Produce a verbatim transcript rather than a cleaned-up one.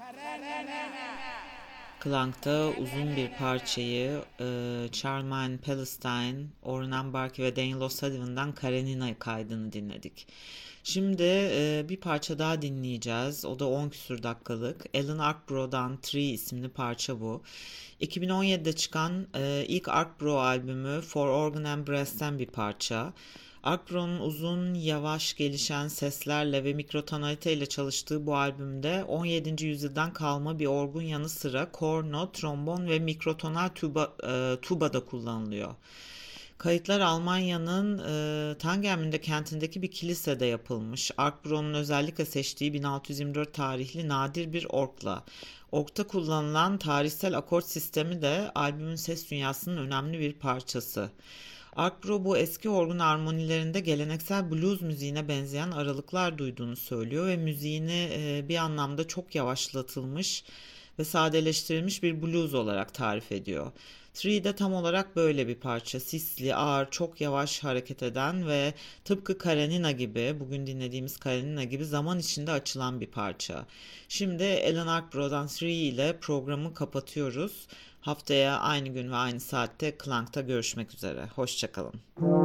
Clank'ta uzun bir parçayı e, Charmaine Palestine, Orhan Barki ve Daniel O'Sullivan'dan Karenina kaydını dinledik. Şimdi e, bir parça daha dinleyeceğiz. O da on küsur dakikalık. Alan Arkbro'dan Tree isimli parça bu. iki bin on yedide çıkan e, ilk Arkbro albümü For Organ and Brass'ten bir parça. Akbro'nun uzun, yavaş gelişen seslerle ve mikrotonalite çalıştığı bu albümde on yedinci yüzyıldan kalma bir orgun yanı sıra korno, trombon ve mikrotonal tuba, e, tuba da kullanılıyor. Kayıtlar Almanya'nın e, Tangermünde kentindeki bir kilisede yapılmış. Arkbro'nun özellikle seçtiği bin altı yüz yirmi dört tarihli nadir bir orgla. Org'ta kullanılan tarihsel akort sistemi de albümün ses dünyasının önemli bir parçası. Arkbro bu eski orgun armonilerinde geleneksel blues müziğine benzeyen aralıklar duyduğunu söylüyor ve müziğini e, bir anlamda çok yavaşlatılmış ve sadeleştirilmiş bir blues olarak tarif ediyor. Three de tam olarak böyle bir parça. Sisli, ağır, çok yavaş hareket eden ve tıpkı Karenina gibi, bugün dinlediğimiz Karenina gibi zaman içinde açılan bir parça. Şimdi Alan Arkbro'dan Three ile programı kapatıyoruz. Haftaya aynı gün ve aynı saatte Clank'ta görüşmek üzere. Hoşçakalın.